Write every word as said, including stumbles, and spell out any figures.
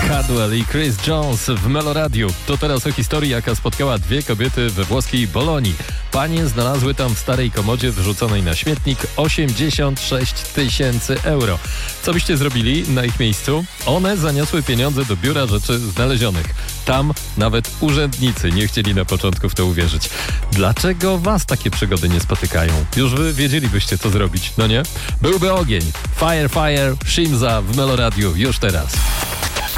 Cadwell i Chris Jones w Meloradiu. To teraz o historii, jaka spotkała dwie kobiety we włoskiej Bolonii. Panie znalazły tam w starej komodzie wyrzuconej na śmietnik osiemdziesiąt sześć tysięcy euro. Co byście zrobili na ich miejscu? One zaniosły pieniądze do biura rzeczy znalezionych. Tam nawet urzędnicy nie chcieli na początku w to uwierzyć. Dlaczego was takie przygody nie spotykają? Już wy wiedzielibyście, co zrobić, no nie? Byłby ogień. Fire, fire, Shimza w Meloradiu już teraz.